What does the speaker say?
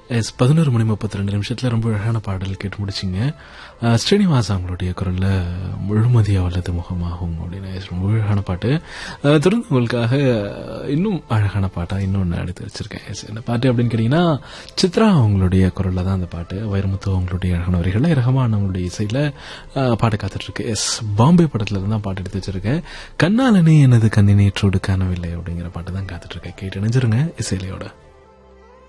11:32 ரொம்ப அழகான பாடல் கேட்டு முடிச்சிங்க. ஸ்ரீனிவாஸ் அவங்களுடைய குரல்ல முழுமதியா வல்லது முகமாகும் அப்படின்னு ரொம்ப அழகான பாட்டு. தொடர்ந்து உங்களுக்காக இன்னும் அழகான பாட்டா இன்னொன்று எடுத்து வச்சிருக்கேன். என்ன பாட்டு அப்படின்னு கேட்டீங்கன்னா, சித்ரா அவங்களுடைய குரல்ல தான் அந்த பாட்டு. வைரமுத்து அவங்களுடைய அழகான வரிகள், ரஹ்மான் அவங்களுடைய இசையில பாட்டு காத்துட்டு இருக்கு. பாம்பே படத்துல இருந்து தான் பாட்டு எடுத்து வச்சிருக்கேன். கண்ணாலனே எனது கண்ணினேற்றோடு காணவில்லை அப்படிங்கிற பாட்டு தான் காத்துட்டு இருக்கேன். கேட்டு இணைஞ்சிருங்க இசையிலையோட.